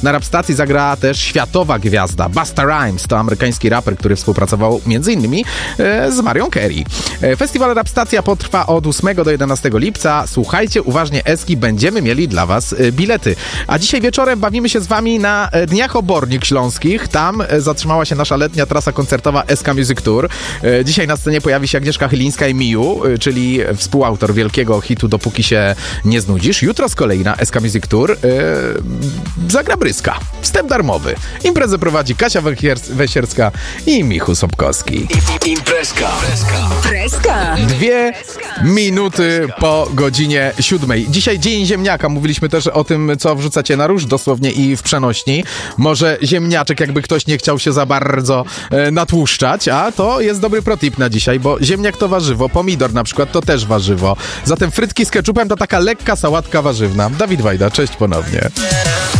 Na Rapstacji zagra też światowa gwiazda Busta Rhymes, to amerykański raper, który współpracował m.in. Z Marią Carey. Festiwal Rapstacja potrwa od 8 do 11 lipca. Słuchajcie uważnie Eski, będziemy mieli dla was bilety. A dzisiaj wieczorem bawimy się z wami na Dniach Obornik Śląskich. Tam zatrzymała się nasza letnia trasa koncertowa SK Music Tour. Dzisiaj na scenie pojawi się Agnieszka Chylińska i Miu, czyli współautor wielkiego hitu Dopóki się nie znudzisz. Jutro z kolei na SK Music Tour zagra Bryska. Wstęp darmowy. Imprezę prowadzi Kasia Wesierska i Michu Sobkowski. Imprezka. 2 minuty po godzinie 7. Dzisiaj Dzień Ziemniaka. Mówiliśmy też o tym, co wrzucacie na róż, dosłownie i w przenośni. Może ziemniaczek, jakby ktoś nie chciał się za bardzo natłuszczać, a to jest dobry protip na dzisiaj, bo ziemniak to warzywo, pomidor na przykład to też warzywo. Zatem frytki z keczupem to taka lekka sałatka warzywna. Dawid Wajda, cześć ponownie.